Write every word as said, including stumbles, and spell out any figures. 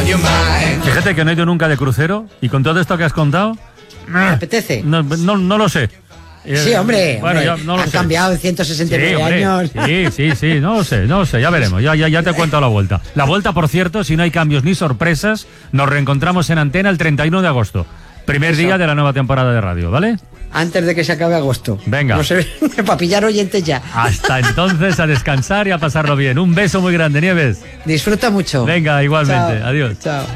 Fíjate que no he ido nunca de crucero y con todo esto que has contado... ¿Me apetece? No, no, no lo sé. Sí, hombre, bueno, hombre, ya no lo han sé. cambiado en ciento sesenta y nueve Sí, hombre, años. Sí, sí, sí, no lo sé, no lo sé, ya veremos, ya, ya, ya te cuento la vuelta. La vuelta, por cierto, si no hay cambios ni sorpresas, nos reencontramos en antena el treinta y uno de agosto, primer Eso. día de la nueva temporada de radio, ¿vale? Antes de que se acabe agosto. Venga. No sé, para pillar oyentes ya. Hasta entonces, a descansar y a pasarlo bien. Un beso muy grande, Nieves. Disfruta mucho. Venga, igualmente, Chao. adiós. Chao.